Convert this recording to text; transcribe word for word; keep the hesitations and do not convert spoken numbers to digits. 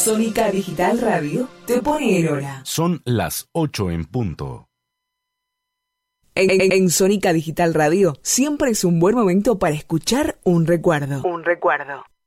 Sónica Digital Radio te pone en hora. Son las ocho en punto. En, en, en Sónica Digital Radio siempre es un buen momento para escuchar un recuerdo. Un recuerdo.